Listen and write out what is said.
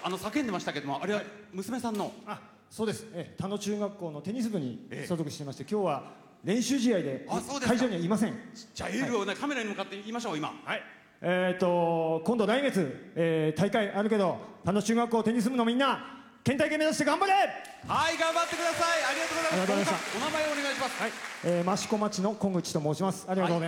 叫んでましたけども、あれは娘さんの。 そうです。田野中学校のテニス部に所属していまして、今日は練習試合でそうですか。 会場にはいません。 じゃあエールをね、カメラに向かって言いましょう今。 はい。今度来月、大会あるけど、田野中学校テニス部のみんな県大会目指して頑張れ。 はい、頑張ってください。ありがとうございます。 ありがとうございました。 お名前をお願いします。 はい。益子町の小口と申します。ありがとうございます。